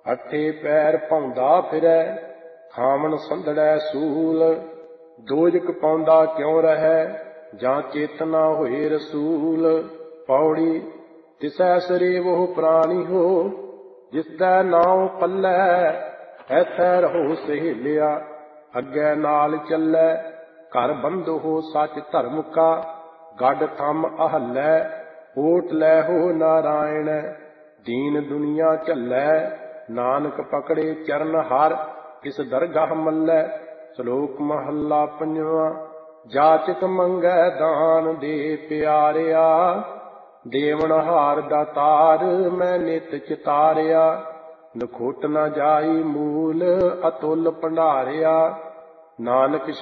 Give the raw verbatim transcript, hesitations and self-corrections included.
अठे पैर पाउंदा फिरै, खावण संधड़ै सूल। दोजक पाउंदा क्यों रहै, जां चेतना होए रसूल। पौड़ी तिसै सरेवो प्राणी हो, जिसदै नाम पल्लै ऐथै रहो सहेलिया। अग्गै नाल चलै घर बंधो हो सच धर्म का, गड थम अहलै ओट लै हो नारायण। दीन दुनिया झल्लै नानक पकड़े चरण हर, इस दरगाह मल्लै। श्लोक महला पंजवां। जाचक मंगै दान दे प्यारिया, देवनहार दातार मैं नित चितारिया। नखोट न जाई मूल अतुल भंडारिया, नानक